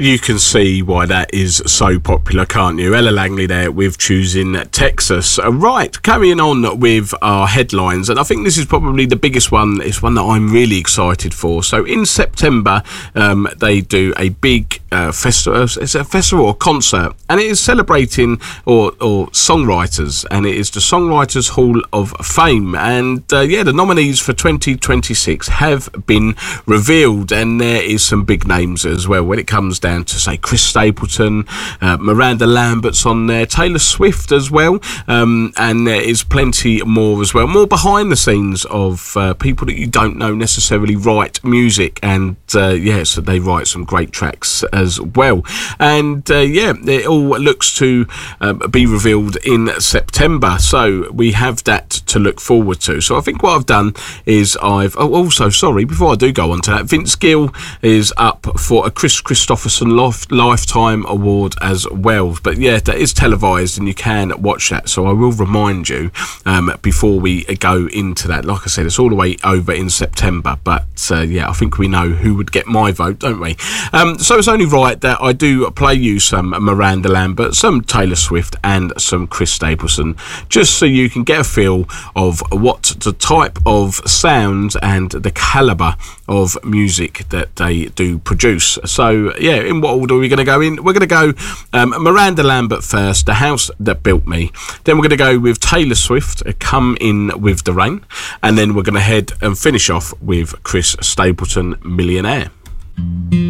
You can see why that is so popular, can't you? Ella Langley there with Choosing Texas. Right, carrying on with our headlines, and I think this is probably the biggest one. It's one that I'm really excited for. So in September, they do a big festival. It's a festival or concert, and it is celebrating or songwriters, and it is the Songwriters Hall of Fame. And the nominees for 2026 have been revealed, and there is some big names as well when it comes down to, say, Chris Stapleton, Miranda Lambert's on there, Taylor Swift as well, and there is plenty more as well, more behind the scenes of people that you don't know necessarily write music, and so they write some great tracks as well. And it all looks to be revealed in September, so we have that to look forward to. So I think what I've done is before I do go on to that, Vince Gill is up for a Chris Christopherson Lifetime Award as well. But that is televised and you can watch that, so I will remind you before we go into that. Like I said, it's all the way over in September, but I think we know who would get my vote, don't we? So it's only right that I do play you some Miranda Lambert, some Taylor Swift and some Chris Stapleton, just so you can get a feel of what the type of sound and the calibre of music that they do produce. So in what order are we going to go in? We're going to go Miranda Lambert first, The House That Built Me. Then we're going to go with Taylor Swift, Come In With The Rain. And then we're going to head and finish off with Chris Stapleton, Millionaire.